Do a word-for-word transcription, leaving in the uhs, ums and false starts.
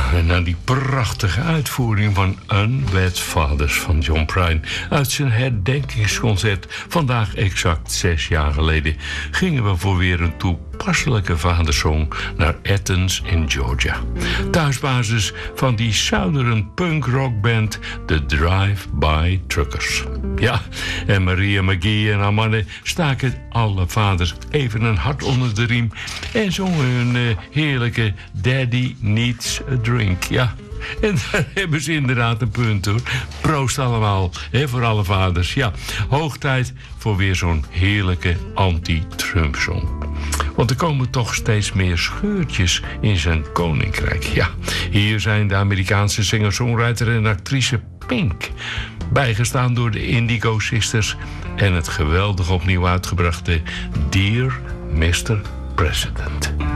en na die prachtige uitvoering van Unwed Fathers van John Prine uit zijn herdenkingsconcert vandaag exact zes jaar geleden, gingen we voor weer een toepasselijke vadersong naar Athens in Georgia. Thuisbasis van die Southern punk rockband The Drive-By Truckers. Ja, en Maria McGee en haar mannen staken alle vaders even een hart onder de riem en zongen hun uh, heerlijke Daddy Needs a Drink. Ja, en daar hebben ze inderdaad een punt, hoor. Proost allemaal, hè, voor alle vaders. Ja, hoog tijd voor weer zo'n heerlijke anti-Trump-song. Want er komen toch steeds meer scheurtjes in zijn koninkrijk. Ja, hier zijn de Amerikaanse singer-songwriter en actrice Pink, bijgestaan door de Indigo Sisters en het geweldig opnieuw uitgebrachte Dear mister President.